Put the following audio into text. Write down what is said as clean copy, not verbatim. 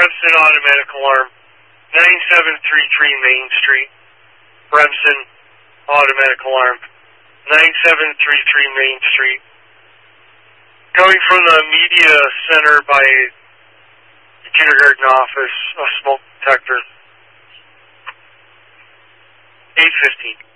Remsen automatic alarm, 9733 Main Street. Remsen automatic alarm, 9733 Main Street. Coming from the media center by the kindergarten office, a smoke detector. 8:15.